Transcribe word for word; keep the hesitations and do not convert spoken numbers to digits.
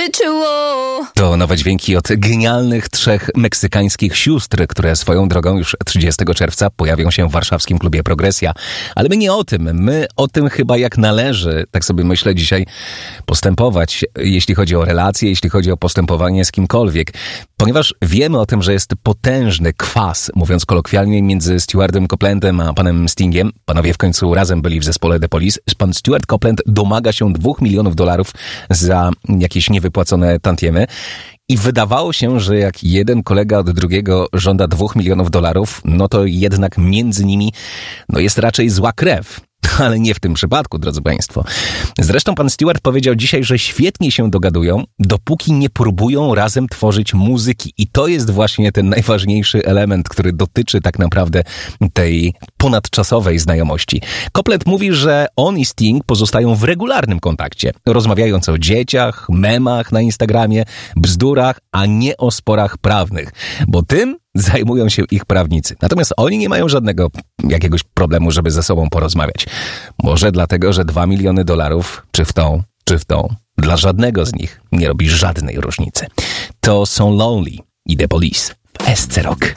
ritual. To nowe dźwięki od genialnych trzech meksykańskich sióstr, które swoją drogą już trzydziestego czerwca pojawią się w warszawskim klubie Progresja. Ale my nie o tym. My o tym chyba jak należy, tak sobie myślę, dzisiaj postępować, jeśli chodzi o relacje, jeśli chodzi o postępowanie z kimkolwiek. Ponieważ wiemy o tym, że jest potężny kwas, mówiąc kolokwialnie, między Stewardem Copelandem a panem Stingiem. Panowie w końcu razem byli w zespole The Police. Pan Stewart Copeland domaga się dwóch milionów dolarów za jakieś niewypłacone tantiemy. I wydawało się, że jak jeden kolega od drugiego żąda dwóch milionów dolarów, no to jednak między nimi no jest raczej zła krew. Ale nie w tym przypadku, drodzy państwo. Zresztą pan Stewart powiedział dzisiaj, że świetnie się dogadują, dopóki nie próbują razem tworzyć muzyki. I to jest właśnie ten najważniejszy element, który dotyczy tak naprawdę tej ponadczasowej znajomości. Copeland mówi, że on i Sting pozostają w regularnym kontakcie, rozmawiając o dzieciach, memach na Instagramie, bzdurach, a nie o sporach prawnych. Bo tym zajmują się ich prawnicy. Natomiast oni nie mają żadnego jakiegoś problemu, żeby ze sobą porozmawiać. Może dlatego, że dwa miliony dolarów, czy w tą, czy w tą, dla żadnego z nich nie robi żadnej różnicy. To są Lonely i The Police w S C Rock.